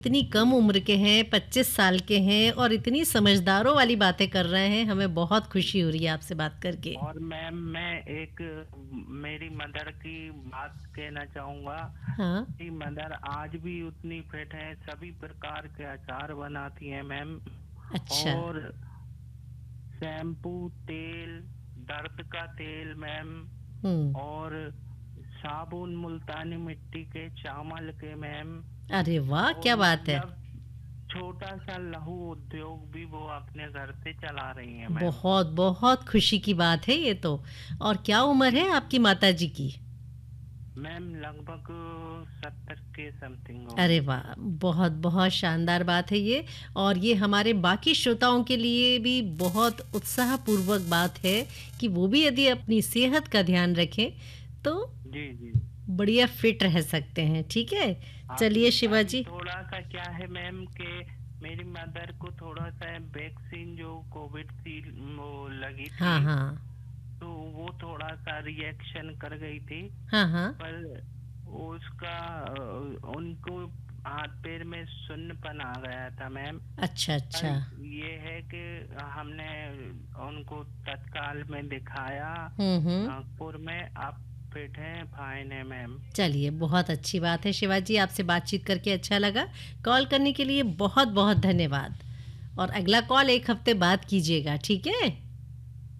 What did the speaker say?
इतनी कम उम्र के हैं, 25 साल के हैं और इतनी समझदारों वाली बातें कर रहे हैं, हमें बहुत खुशी हो रही है आपसे बात करके। और मैम मैं एक मेरी मदर की बात कहना चाहूँगा। हाँ, मेरी मदर आज भी उतनी फिट है, सभी प्रकार के अचार बनाती हैं मैम। अच्छा। और शैम्पू, तेल, दर्द का तेल मैम, हुँ। और साबुन मुल्तानी मिट्टी के, चावल के मैम। अरे वाह! और क्या बात है। मतलब छोटा सा लघु उद्योग भी वो अपने घर से चला रही हैं मैम। बहुत, बहुत खुशी की बात है ये तो। और क्या उम्र जी है आपकी माताजी की? मैम, लगभग 70 के समथिंग अरे होंगी। वाह! बहुत, बहुत शानदार बात है ये और ये हमारे बाकी श्रोताओं के लिए भी बहुत उत्साहपूर्वक बात है कि वो भी यदि अपनी सेहत का ध्यान रखें, तो जी जी। बढ़िया फिट रह सकते हैं, ठीक है? अभी चलिए शिवा अभी जी। थोड़ा सा क्या है मैम कि मेरी मदर को थोड़ा सा वैक्सीन जो कोविड की वो लगी थी, हाँ, हाँ। तो वो थोड़ा सा रिएक्शन कर गई थी। हाँ, हाँ। पर उसका उनको हाथ पैर में सुन्नपन आ गया था मैम। अच्छा, पर अच्छा। ये है कि हमने उनको तत्काल में दिखाया हुँ, हुँ। नागपुर में। अब फिट है, फाइन है मैम। चलिए, बहुत अच्छी बात है शिवा जी, आपसे बातचीत करके अच्छा लगा। कॉल करने के लिए बहुत-बहुत धन्यवाद और अगला कॉल 1 हफ्ते बाद कीजिएगा, ठीक है?